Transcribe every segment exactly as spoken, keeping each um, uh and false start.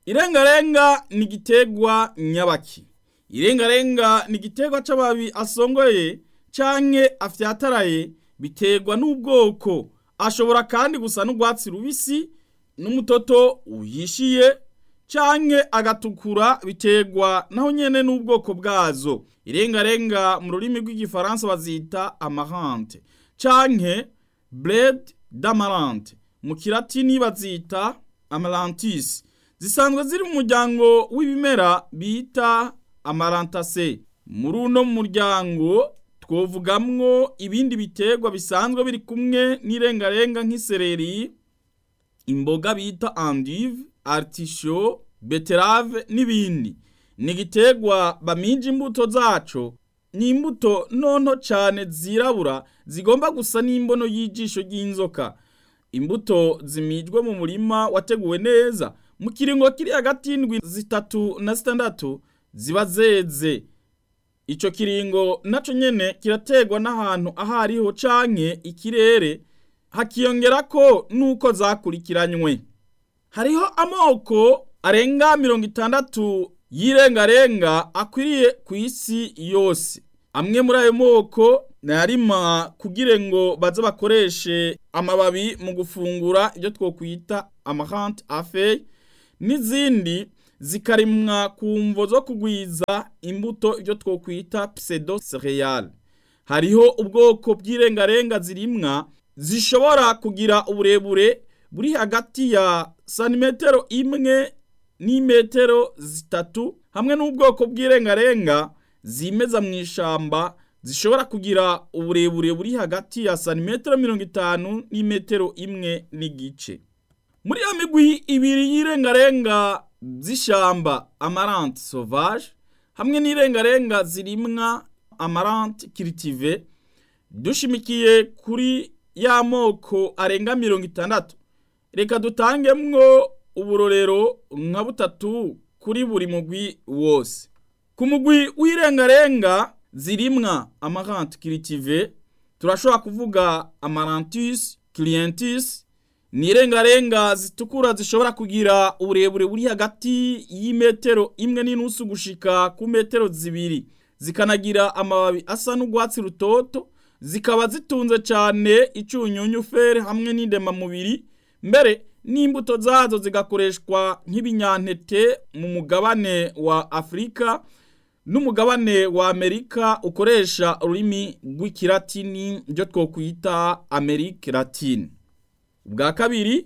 Irengarenga ni igiterwa nyabaki. Irengarenga ni igiterwa c'amababi asongoye canke afyataraye, biterwa n'ubwoko. Ashobora kandi gusa n'urwatsi rubisi n'umutoto uhishiye canke agatukura, biterwa naho nyene n'ubwoko bwazo. Irengarenga mu rurimi rw'igifaransa bazita amarante canke bled d'amarante, mu kilatini bazita amarantis. Zisanzwe ziri mu muryango w'ibimera bita amarantaceae. Muri uno muryango twovugamwo ibindi biterwa bisanzwe biri kumwe n'irengarenga nk'isereri, imboga bita endive, artichaut, beterave n'ibindi. Ni igiterwa bamija imbuto zaco, ni imbuto nonto cane zirabura zigomba gusa n'imbono y'ijisho ry'inzoka. Imbuto zimijwe mu murima wateguwe neza, mu kiringo kiri hagati y'indwi zitatu na zitandatu ziba zeze. Ico kiringo naco nyene kirategwa n'ahantu ahariho canke ikirere, hakiyongerako nuko zakurikiranywe. Hariho amoko arenga mirongo itandatu y'irengarenga akwiriye ku isi yose. Amwe muri ayo moko narima kugira ngo baze bakoreshe amababi mu gufungura ibyo twokwita amarante à feuilles, n'izindi zikarimwa ku mvo zo kugwiza imbuto ibyo twokwita pseudo céréales. Hariho ubwoko bw'irengarenga zirimwa zishobora kugira uburebure buri hagati ya santimetero imwe n'imetero zitatu, hamwe n'ubwoko bw'irengarenga zimeza mu ishamba zishobora kugira uburebure buri hagati ya santimetero mirongo itanu n'imetero imwe n'igice. Muri ya migwi ibiri y'irengarenga z'ishamba, amarante sauvage hamwe n'irengarenga zirimwa amarante cultivée, dushimikiye kuri ya moko arenga mirongo itandatu, reka dutangemwo uburorero nka butatu kuri buri mugwi wose. Ku mugwi w'irengarenga zirimwa amarante cultivée turashobora kuvuga amarantus clientis. Ni irengarenga zitukura zishobora kugira uburebure buri hagati y'imetero imwe n'inusu gushika ku metero zibiri, zikanagira amababi asa n'urwatsi rutoto, zikaba zitunze cane icunyunyu fere hamwe n'indema mubiri, mbere n'imbuto zazo zigakoreshwa nk'ibinyantete mu mugabane wa Afrika n'umugabane wa Amerika ukoresha ururimi rw'ikilatini byo twokwita Amerique latine. Bwa kabiri,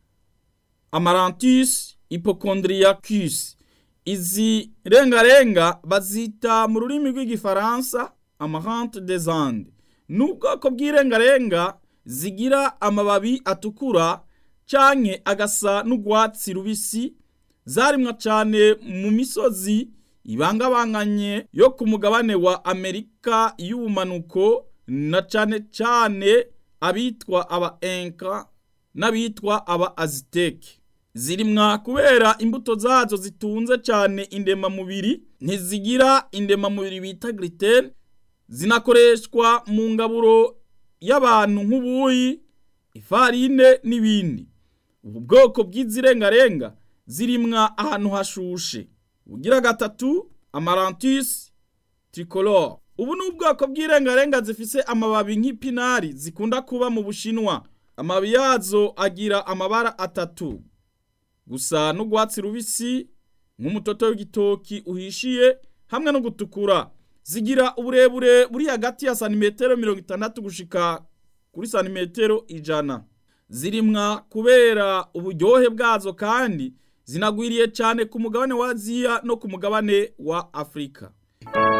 amarantus hypochondriacus. Izi rengarenga bazita mu rurimi rw'igifaransa amarante des Andes. N'ubwoko bw'irengarenga zigira amababi atukura canke agasa n'urwatsi rubisi, zarimwa cane mu misozi ibangabanganye yo ku mugabane wa Amerika y'ubumanuko, na cane cane abitwa aba Inca n'abitwa aba Aztec. Zirimwa kubera imbuto zazo zitunze cane indema mubiri, ntizigira indema mubiri bita gluten, zinakoreshwa mu ngaburo y'abantu nk'ubuyi, ifarine n'ibindi. Ubu bwoko bw'izirengarenga zirimwa ahantu hashushe. Ugira gatatu, amarantus tricolore. Ubu ni ubwoko bw'irengarenga zifise amababi nk'ipinari zikunda kuba mu Bushinwa. Amababi yazo agira amabara atatu, gusa n'urwatsi rubisi nk'umutoto w'igitoki uhishiye hamwe no gutukura. Zigira uburebure buri hagati ya santimetero mirongo itandatu gushika kuri santimetero ijana. Zirimwa kubera uburyohe bwazo, kandi zinagwiriye cane ku mugabane wa Aziya no ku mugabane wa Afrika.